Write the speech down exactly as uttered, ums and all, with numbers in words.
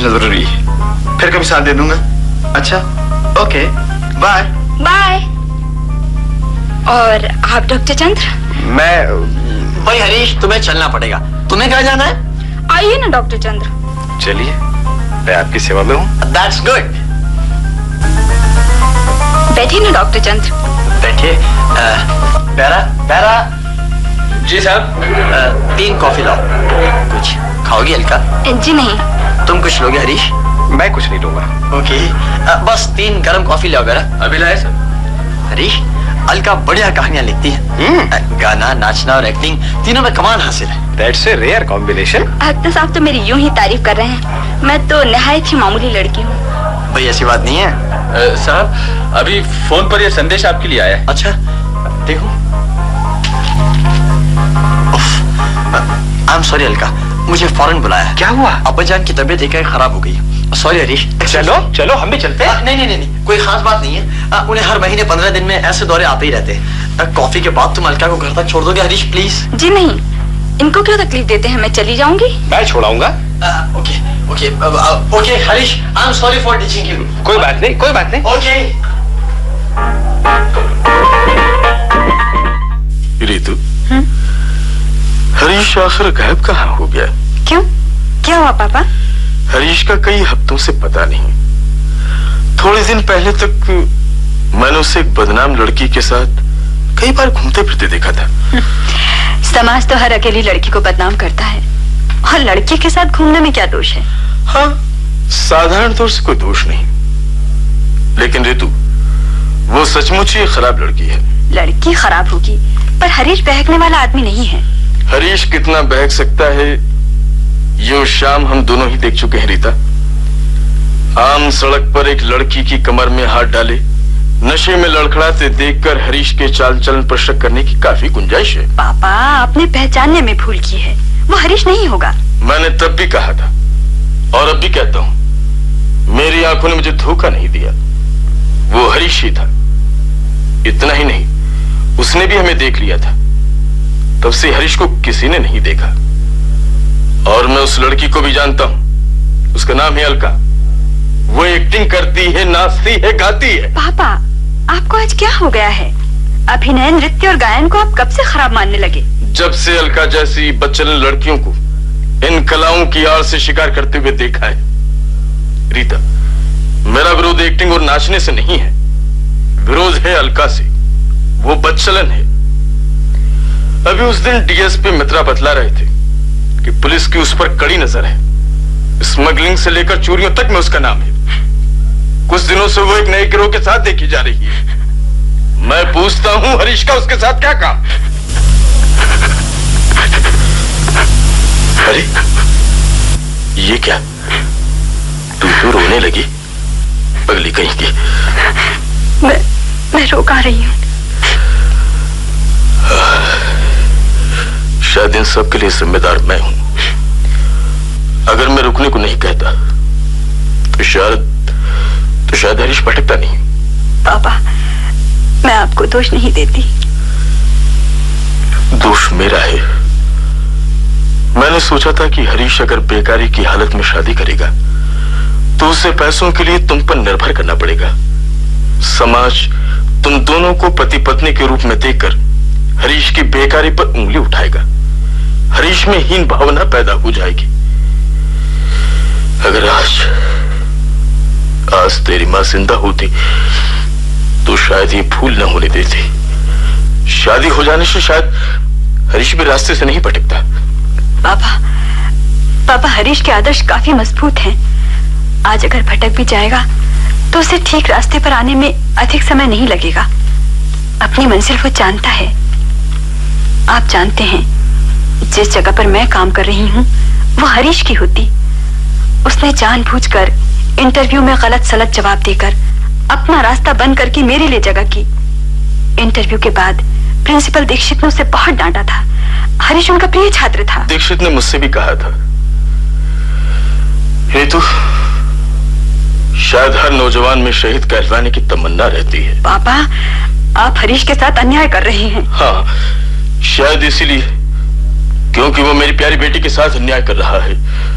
समझना जरूरी है। फिर कभी साथ दे दूंगा। अच्छा, ओके, बाय बाय। और आप डॉक्टर चंद्र? मैं भाई हरीश, तुम्हें चलना पड़ेगा। तुम्हें कहाँ जाना है? आइए ना डॉक्टर चंद्र। चलिए, मैं आपकी सेवा में हूँ। That's good. बैठिए ना डॉक्टर चंद्र। बैठिए। Para para. जी साहब। तीन कॉफी लाओ। कुछ खाओगी हल्का? जी नहीं। तुम कुछ लोगे हरीश? मैं कुछ नहीं लूंगा। ओके, बस तीन गरम कॉफी लाओ जरा। अभी लाए सर। हरीश, अलका बढ़िया कहानियां लिखती है। गाना, नाचना और एक्टिंग तीनों में कमाल हासिल है। That's a rare combination. Akhtar साहब तो मेरी यूं ही तारीफ कर रहे हैं। मैं तो निहायत ही मामूली लड़की हूँ। भाई ऐसी बात नहीं है। साहब, अभी फोन पर यह संदेश आपके लिए आया है। अच्छा, देखो। आई एम सॉरी अलका, मुझे फौरन बुलाया। क्या हुआ? अब्बाजान की तबीयत एक खराब हो गई। सॉरी हरीश। चलो चलो, हम भी चलते हैं। नहीं नहीं नहीं नहीं, कोई खास बात नहीं है। आ, उन्हें हर महीने पंद्रह दिन में ऐसे दौरे आते ही रहते हैं। कॉफी के बाद तुम अलका को घर तक छोड़ दोगे हरीश, प्लीज? जी नहीं, इनको क्यों तकलीफ देते हैं, मैं चली जाऊंगी। मैं छोड़ाऊंगा। Okay okay okay Harish, I am sorry for teaching you. कोई बात नहीं, कोई बात नहीं। ओके। रितु, हरीश आखिर गायब कहाँ हो गया? क्यों, क्या हुआ पापा? हरीश का कई हफ्तों से पता नहीं। थोड़े दिन पहले तक मैंने उसे एक बदनाम लड़की के साथ कई बार घूमते फिरते देखा था। समाज तो हर अकेली लड़की को बदनाम करता है, और लड़की के साथ घूमने में क्या दोष है? हाँ, साधारण तौर से कोई दोष नहीं, लेकिन रितु, वो सचमुच ही खराब लड़की है। लड़की खराब होगी, पर हरीश बहकने वाला आदमी नहीं है। हरीश कितना बहक सकता है ये उस शाम हम दोनों ही देख चुके हैं रीता। आम सड़क पर एक लड़की की कमर में हाथ डाले नशे में लड़खड़ाते देखकर हरीश के चाल चलन पर शक करने की काफी गुंजाइश है। पापा, आपने पहचानने में भूल की है, वो हरीश नहीं होगा। मैंने तब भी कहा था और अब भी कहता हूँ, मेरी आंखों ने मुझे धोखा नहीं दिया, वो हरीश ही था। इतना ही नहीं, उसने भी हमें देख लिया था। तब से हरीश को किसी ने नहीं देखा, और मैं उस लड़की को भी जानता हूँ। उसका नाम है अलका। वो एक्टिंग करती है, नाचती है, गाती है। पापा, आपको आज क्या हो गया है? अभिनय, नृत्य और गायन को आप कब से खराब मानने लगे? जब से अलका जैसी बच्चन लड़कियों को इन कलाओं की आड़ से शिकार करते हुए देखा है। रीता, मेरा विरोध एक्टिंग और नाचने से नहीं है, विरोध है अलका से। वो बच्चलन है। अभी उस दिन डीएसपी मित्रा बतला रहे थे कि पुलिस की उस पर कड़ी नजर है। स्मगलिंग से लेकर चोरियों तक में उसका नाम है। कुछ दिनों से वो एक नए गिरोह के साथ देखी जा रही है। मैं पूछता हूं, हरीश का उसके साथ क्या काम? अरे ये क्या, तू तो रोने लगी पगली कहीं की। मैं मैं रोका रही हूँ। शायद इन सब के लिए जिम्मेदार मैं हूं। अगर मैं रुकने को नहीं कहता तो शायद तो शायद हरीश भटकता नहीं। पापा, मैं आपको दोष नहीं देती। दोष मेरा है। मैंने सोचा था कि हरीश अगर बेकारी की हालत में शादी करेगा तो उसे पैसों के लिए तुम पर निर्भर करना पड़ेगा। समाज तुम दोनों को पति पत्नी के रूप में देखकर हरीश की बेकारी पर उंगली उठाएगा। हरीश में हीन भावना पैदा हो जाएगी। अगर आज आज तेरी मां जिंदा होती तो शायद ये भूल न होने देती। शादी हो जाने से शायद हरीश भी रास्ते से नहीं भटकता। पापा, पापा, हरीश के आदर्श काफी मजबूत हैं। आज अगर भटक भी जाएगा तो उसे ठीक रास्ते पर आने में अधिक समय नहीं लगेगा। अपनी मंजिल वो जानता है। आप जानते हैं, जिस जगह पर मैं काम कर रही हूँ वो हरीश की होती। उसने जानबूझकर इंटरव्यू में गलत सलत जवाब देकर अपना रास्ता बंद करके मेरे लिए जगह की। इंटरव्यू के बाद प्रिंसिपल दीक्षित ने उसे बहुत डांटा था। हरीश उनका प्रिय छात्र था। दीक्षित ने मुझसे भी कहा था, हेतु शायद हर नौजवान में शहीद कहलवाने की तमन्ना रहती है। पापा, आप हरीश के साथ अन्याय कर रहे हैं। हाँ, शायद इसीलिए, क्योंकि वो मेरी प्यारी बेटी के साथ अन्याय कर रहा है।